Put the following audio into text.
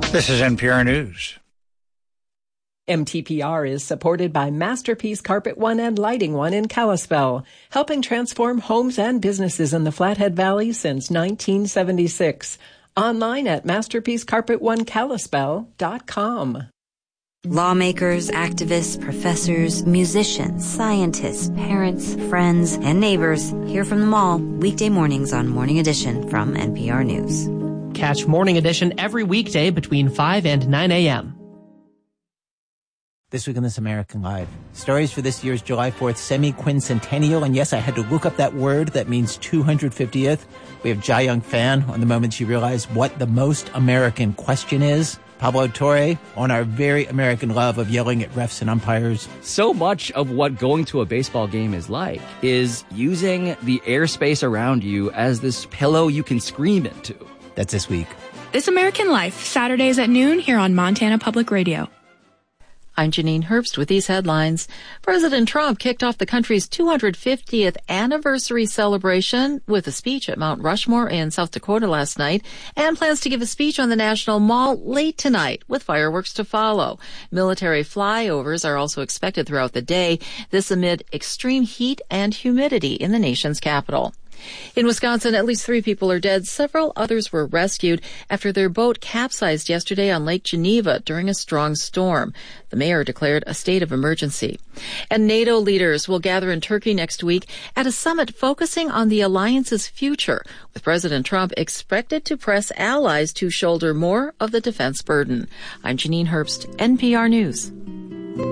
This is NPR News. MTPR is supported by Masterpiece Carpet One and Lighting One in Kalispell, helping transform homes and businesses in the Flathead Valley since 1976. Online at masterpiececarpetoneKalispell.com. Lawmakers, activists, professors, musicians, scientists, parents, friends, and neighbors hear from them all weekday mornings on Morning Edition from NPR News. Catch Morning Edition every weekday between 5 and 9 a.m. This week on This American Life, stories for this year's July 4th semi-quincentennial. And yes, I had to look up that word. That means 250th. We have Jia Young Fan on the moment she realized what the most American question is. Pablo Torre on our very American love of yelling at refs and umpires. So much of what going to a baseball game is like is using the airspace around you as this pillow you can scream into. That's this week. This American Life, Saturdays at noon here on Montana Public Radio. I'm Janine Herbst with these headlines. President Trump kicked off the country's 250th anniversary celebration with a speech at Mount Rushmore in South Dakota last night and plans to give a speech on the National Mall late tonight with fireworks to follow. Military flyovers are also expected throughout the day, this amid extreme heat and humidity in the nation's capital. In Wisconsin, at least 3 people are dead. Several others were rescued after their boat capsized yesterday on Lake Geneva during a strong storm. The mayor declared a state of emergency. And NATO leaders will gather in Turkey next week at a summit focusing on the alliance's future, with President Trump expected to press allies to shoulder more of the defense burden. I'm Janine Herbst, NPR News.